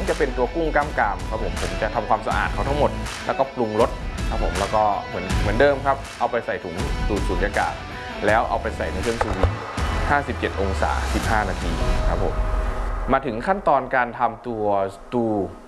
จะเป็นตัวกุ้งกล้ามกรามครับผมจะทำความสะอาดเขาทั้งหมดแล้วก็ปรุงรสครับผมแล้วก็เหมือนเดิมครับเอาไปใส่ถุงดูดสูญญากาศแล้วเอาไปใส่ในเครื่องซูวี57 องศา15 นาทีครับผมมาถึงขั้นตอนการทำตัวสตู